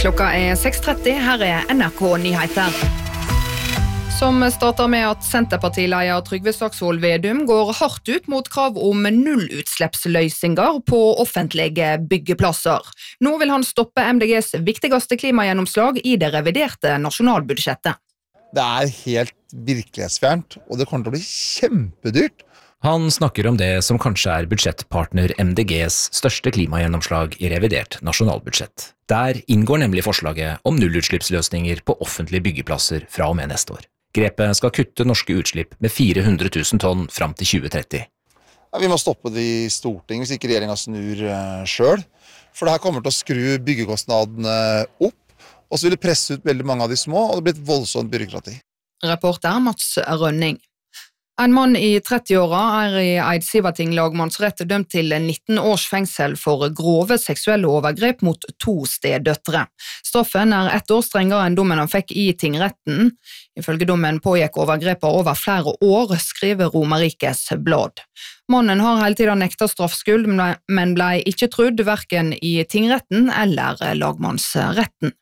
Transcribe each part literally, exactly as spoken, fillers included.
Klokka er seks tretti, her er N R K Nyheter. Som starter med at Senterpartileder Trygve Slagsvold Vedum går hardt ut mot krav om nullutslippsløsninger på offentlige byggeplasser. Nå vil han stoppe M D G's viktigste klimagjennomslag i det reviderte nasjonalbudsjettet. Det er helt virkelighetsfjernt, og det kommer til å bli kjempedyrt. Han snakker om det som kanskje er budsjettpartner M D G's største klimagjennomslag i revidert nasjonalbudsjett. Der inngår nemlig forslaget om nullutslippsløsninger på offentlige byggeplasser fra og med neste år. Grepet skal kutte norske utslipp med fire hundre tusen tonn fram til tjue tretti. Ja, vi må stoppe det i Stortinget hvis ikke regjeringen snur uh, selv. For det her kommer til å skru byggekostnadene opp, og så vil det presse ut veldig mange av de små, og det blir et voldsomt byråkrati. Reporter Mats Rønning. En mann i trettiåra er i Eidsivating lagmannsrett dømt til nitten års fengsel for grove seksuelle overgrep mot to stedøtre. Straffen er ett år strengere enn dommen han fikk i tingretten. Ifølge dommen pågikk overgrepet over flere år, skriver Romerikes Blad. Mannen har hele tiden nektet straffskyld, men ble ikke trudd hverken i tingretten eller lagmannsretten.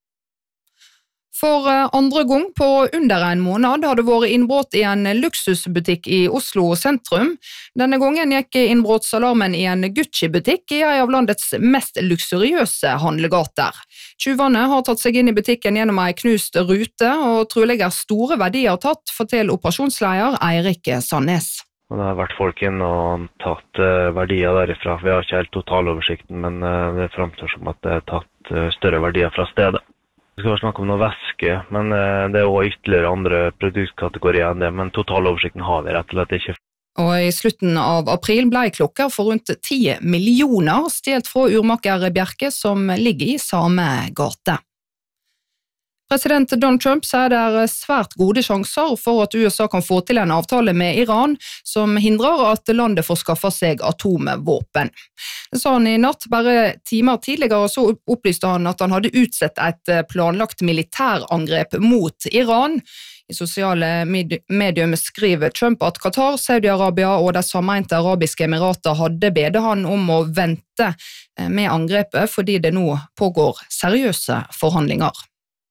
For andre gang på under en måned har det vært innbrudd i en luksusbutikk i Oslo sentrum. Denne gangen gikk innbruddsalarmen i en Gucci-butikk i en av landets mest luksuriøse handlegater. Tjuvene har tatt seg inn i butikken gjennom en knust rute, og trolig er store verdier tatt, forteller operasjonsleder Eirik Sandnes. Det har vært folk inn og tatt verdier derifra. Vi har ikke helt totaloversikten, men det fremstår som at det er tatt større verdier fra stedet. Det skal være snakk om noe væske, men det er også ytterligere andre produktkategorier enn det, men totaloversikten har vi rett og slett ikke. Og i slutten av april ble klokker for rundt ti millioner stjelt fra urmaker Bjerke som ligger i samme gate. President Donald Trump sier det er svært gode sjanser for at U S A kan få til en avtale med Iran som hindrer at landet får skaffe seg atomvåpen. Det sa han i natt. Bare timer tidligere så opplyste han at han hadde utsett et planlagt militærangrep mot Iran. I sosiale medier skriver Trump at Qatar, Saudi-Arabia og de sammeinte arabiske emirater hadde bedt han om å vente med angrepet fordi det nå pågår seriøse forhandlinger.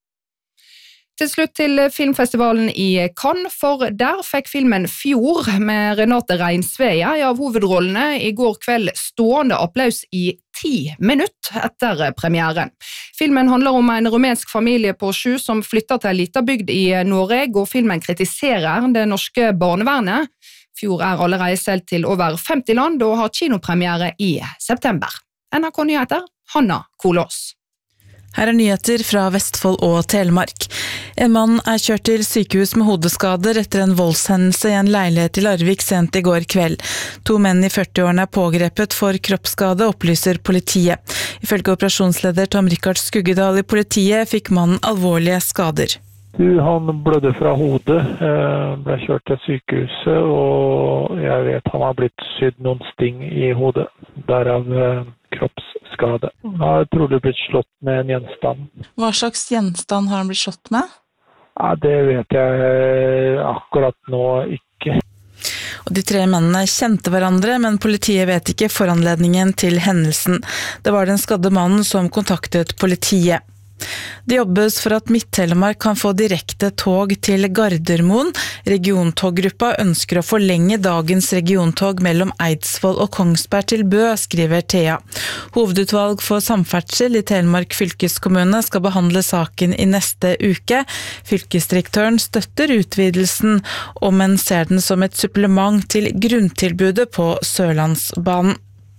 Til slutt til filmfestivalen i Cannes, for der fikk filmen Fjord med Renate Reinsve av hovedrollene i går kveld stående applaus i ti minutter etter premieren. Filmen handler om en rumensk familie på sju som flytter til en liten bygd i Norge, og filmen kritiserer det norske barnevernet. Fjord er allerede selv til over femti land og har kinopremiere i september. N R K Nyheter, Hanna Kolås. Her er nyheter fra Vestfold og Telemark. En mann er kjørt til sykehus med hodeskader etter en voldshendelse i en leilighet i Larvik sent i går kveld. To menn i førti-årene er pågrepet for kroppsskade, opplyser politiet. Ifølge operasjonsleder Tom Rikard Skuggedal i politiet fikk mannen alvorlige skader. Han blødde fra hodet, ble kjørt til sykehuset, og jeg vet han har blitt sydd noen sting i hodet, derav kroppsskade. Han har trolig blitt slått med en gjenstand. Hva slags gjenstand har han blitt slått med? Ja, det vet jeg akkurat nå ikke. Og de tre mennene kjente hverandre, men politiet vet ikke foranledningen til hendelsen. Det var den skadde mannen som kontaktet politiet. Det jobbes for at Midt-Telemark kan få direkte tog til Gardermoen. Regiontoggruppa ønsker å forlenge dagens regiontog mellom Eidsvoll og Kongsberg til Bø, skriver Thea. Hovedutvalg for samferdsel i Telemark fylkeskommune skal behandle saken i neste uke. Fylkesdirektøren støtter utvidelsen, og men ser den som et supplement til grunntilbudet på Sørlandsbanen.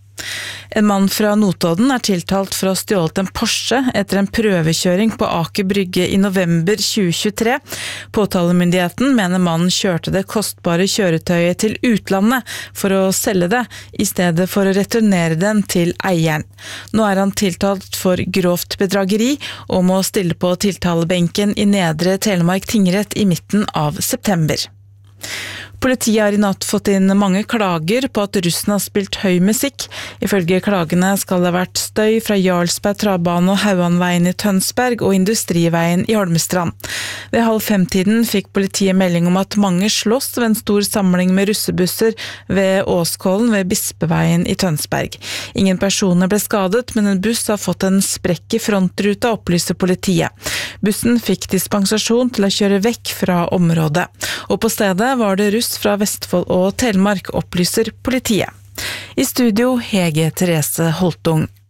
En mann fra Notodden er tiltalt for å ha stjålet en Porsche etter en prøvekjøring på Aker Brygge i november tjue tjuetre. Påtalemyndigheten mener mannen kjørte det kostbare kjøretøyet til utlandet for å selge det, i stedet for å returnere den til eieren. Nå er han tiltalt for grovt bedrageri og må stille på tiltalebenken i Nedre Telemark tingrett i midten av september. Politiet har i natt fått inn mange klager på at russen har spilt høy musikk. Ifølge klagene skal det ha vært støy fra Jarlsberg travbane og Hauanveien i Tønsberg og Industriveien i Holmestrand. Ved halv fem-tiden fikk politiet melding om at mange slåss ved en stor samling med russebusser ved Åskollen ved Bispeveien i Tønsberg. Ingen personer ble skadet, men en buss har fått en sprekk i frontruta, opplyser politiet. Bussen fikk dispensasjon til å kjøre vekk fra området. Og på stedet var det russ fra Vestfold og Telemark, opplyser politiet. I studio Hege Therese Holtung.